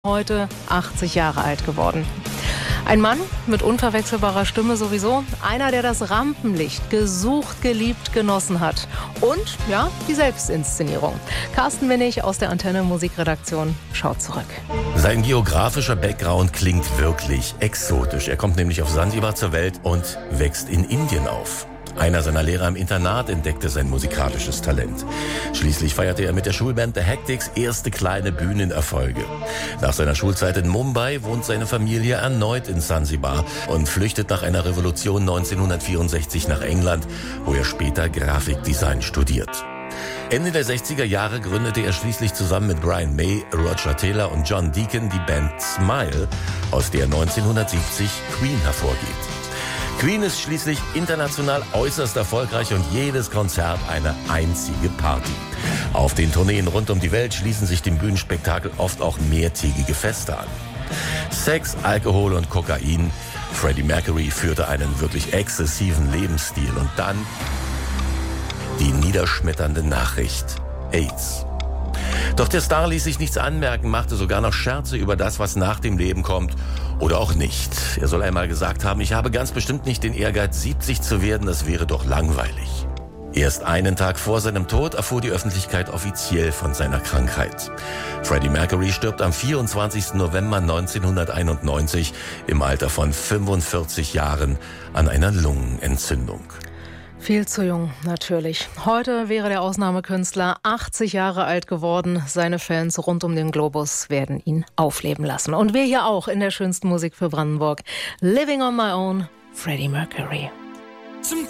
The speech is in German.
Heute 80 Jahre alt geworden. Ein Mann mit unverwechselbarer Stimme sowieso. Einer, der das Rampenlicht gesucht, geliebt, genossen hat. Und, ja, die Selbstinszenierung. Carsten Winnig aus der Antenne Musikredaktion schaut zurück. Sein geografischer Background klingt wirklich exotisch. Er kommt nämlich auf Sansibar zur Welt und wächst in Indien auf. Einer seiner Lehrer im Internat entdeckte sein musikalisches Talent. Schließlich feierte er mit der Schulband The Hectics erste kleine Bühnenerfolge. Nach seiner Schulzeit in Mumbai wohnt seine Familie erneut in Sansibar und flüchtet nach einer Revolution 1964 nach England, wo er später Grafikdesign studiert. Ende der 60er Jahre gründete er schließlich zusammen mit Brian May, Roger Taylor und John Deacon die Band Smile, aus der 1970 Queen hervorgeht. Queen ist schließlich international äußerst erfolgreich und jedes Konzert eine einzige Party. Auf den Tourneen rund um die Welt schließen sich dem Bühnenspektakel oft auch mehrtägige Feste an. Sex, Alkohol und Kokain. Freddie Mercury führte einen wirklich exzessiven Lebensstil und dann die niederschmetternde Nachricht: AIDS. Doch der Star ließ sich nichts anmerken, machte sogar noch Scherze über das, was nach dem Leben kommt oder auch nicht. Er soll einmal gesagt haben: Ich habe ganz bestimmt nicht den Ehrgeiz, 70 zu werden, das wäre doch langweilig. Erst einen Tag vor seinem Tod erfuhr die Öffentlichkeit offiziell von seiner Krankheit. Freddie Mercury stirbt am 24. November 1991 im Alter von 45 Jahren an einer Lungenentzündung. Viel zu jung, natürlich. Heute wäre der Ausnahmekünstler 80 Jahre alt geworden. Seine Fans rund um den Globus werden ihn aufleben lassen. Und wir hier auch in der schönsten Musik für Brandenburg. Living on my own, Freddie Mercury. Sometimes